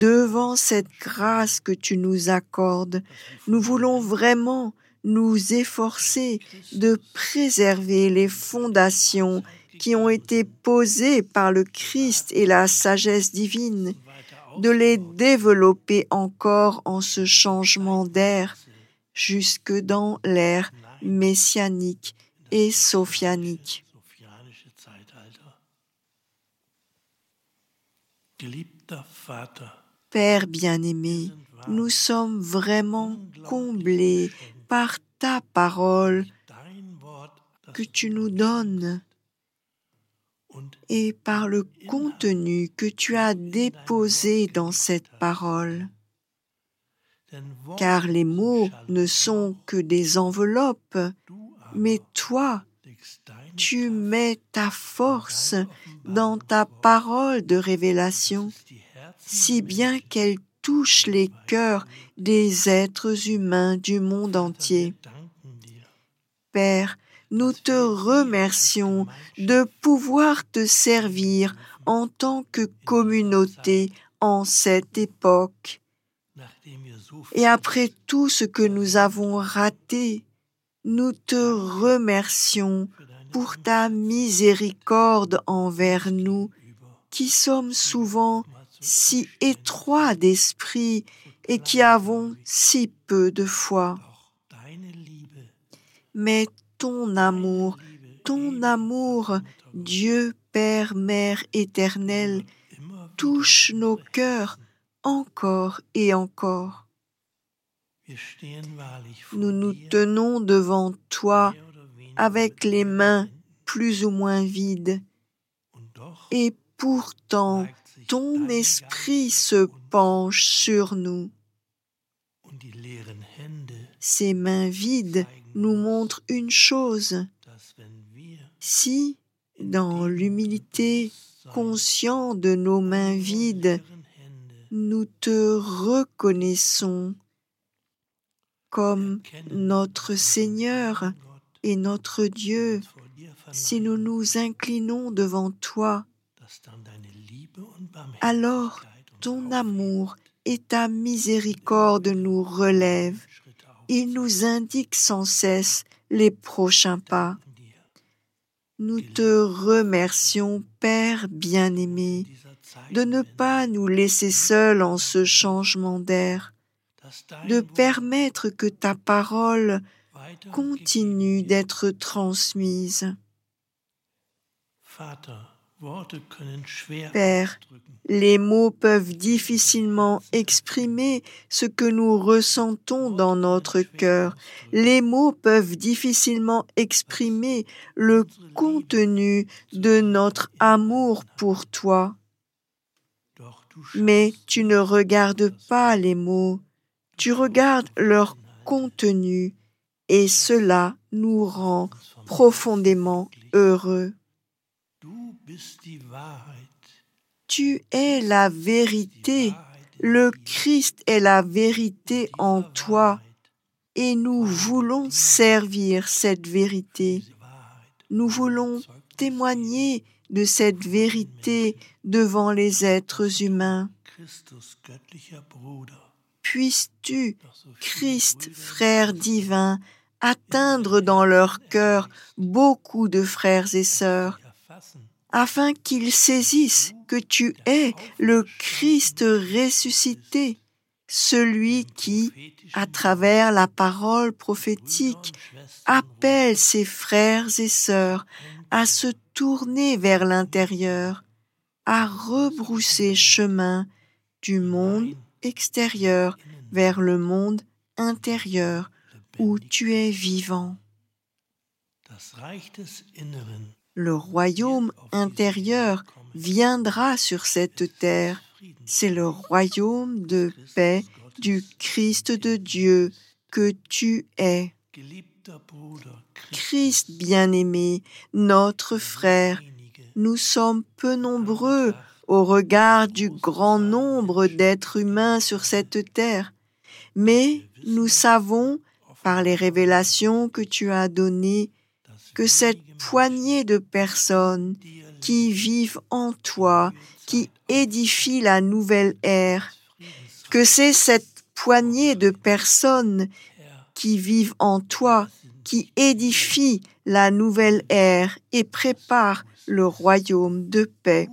devant cette grâce que tu nous accordes, nous voulons vraiment nous efforcer de préserver les fondations qui ont été posées par le Christ et la sagesse divine, de les développer encore en ce changement d'ère jusque dans l'ère messianique et sophianique. Père bien-aimé, nous sommes vraiment comblés par ta parole que tu nous donnes et par le contenu que tu as déposé dans cette parole. Car les mots ne sont que des enveloppes, mais toi, tu mets ta force dans ta parole de révélation, si bien qu'elle touche les cœurs des êtres humains du monde entier. Père, nous te remercions de pouvoir te servir en tant que communauté en cette époque. Et après tout ce que nous avons raté, nous te remercions pour ta miséricorde envers nous, qui sommes souvent si étroits d'esprit et qui avons si peu de foi. Mais ton amour, Dieu Père, Mère éternel, touche nos cœurs encore et encore. Nous nous tenons devant toi avec les mains plus ou moins vides, et pourtant ton esprit se penche sur nous. Ces mains vides nous montrent une chose: si, dans l'humilité, conscient de nos mains vides, nous te reconnaissons comme notre Seigneur et notre Dieu, si nous nous inclinons devant toi, alors ton amour et ta miséricorde nous relèvent. Il nous indique sans cesse les prochains pas. Nous te remercions, Père bien-aimé, de ne pas nous laisser seuls en ce changement d'ère, de permettre que ta parole continue d'être transmise. Père, les mots peuvent difficilement exprimer ce que nous ressentons dans notre cœur. Les mots peuvent difficilement exprimer le contenu de notre amour pour toi. Mais tu ne regardes pas les mots, tu regardes leur contenu, et cela nous rend profondément heureux. Tu es la vérité, le Christ est la vérité en toi, et nous voulons servir cette vérité. Nous voulons témoigner de cette vérité devant les êtres humains. Puisses-tu, Christ, frère divin, atteindre dans leur cœur beaucoup de frères et sœurs, afin qu'ils saisissent que tu es le Christ ressuscité, celui qui, à travers la parole prophétique, appelle ses frères et sœurs à se tourner vers l'intérieur, à rebrousser chemin du monde extérieur vers le monde intérieur où tu es vivant. Le royaume intérieur viendra sur cette terre. C'est le royaume de paix du Christ de Dieu que tu es. Christ bien-aimé, notre frère, nous sommes peu nombreux au regard du grand nombre d'êtres humains sur cette terre, mais nous savons, par les révélations que tu as données, que cette poignée de personnes qui vivent en toi, qui édifient la nouvelle ère, que c'est cette poignée de personnes qui vivent en toi, qui édifient la nouvelle ère et préparent le royaume de paix.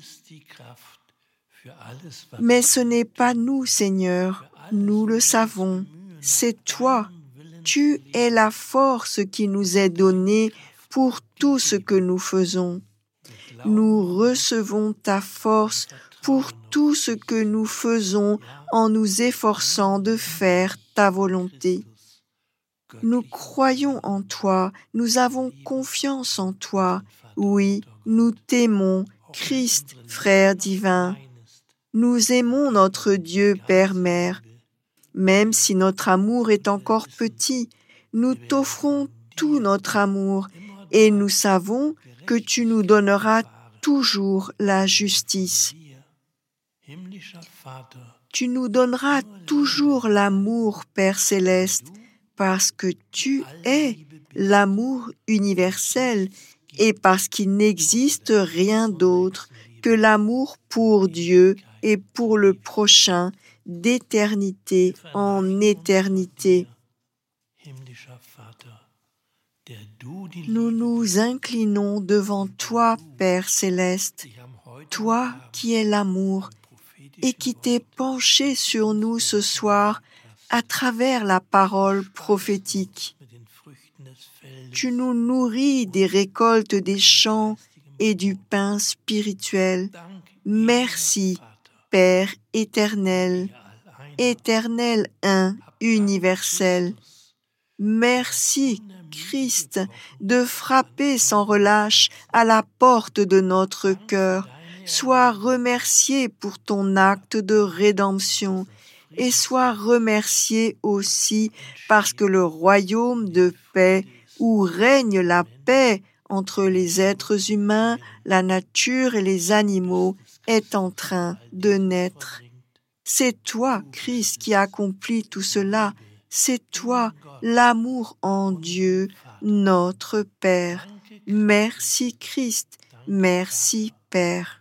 Mais ce n'est pas nous, Seigneur, nous le savons, c'est toi. Tu es la force qui nous est donnée pour tout ce que nous faisons. Nous recevons ta force pour tout ce que nous faisons en nous efforçant de faire ta volonté. Nous croyons en toi, nous avons confiance en toi. Oui, nous t'aimons, Christ, frère divin. Nous aimons notre Dieu, Père, Mère. Même si notre amour est encore petit, nous t'offrons tout notre amour et nous savons que tu nous donneras toujours la justice. Tu nous donneras toujours l'amour, Père céleste, parce que tu es l'amour universel et parce qu'il n'existe rien d'autre que l'amour pour Dieu et pour le prochain d'éternité en éternité. Nous nous inclinons devant toi, Père céleste, toi qui es l'amour et qui t'es penché sur nous ce soir à travers la parole prophétique. Tu nous nourris des récoltes des champs et du pain spirituel. Merci, Père éternel, éternel un, universel. Merci, Christ, de frapper sans relâche à la porte de notre cœur. Sois remercié pour ton acte de rédemption et sois remercié aussi parce que le royaume de paix où règne la paix entre les êtres humains, la nature et les animaux est en train de naître. C'est toi, Christ, qui accomplis tout cela. C'est toi, l'amour en Dieu, notre Père. Merci, Christ. Merci, Père.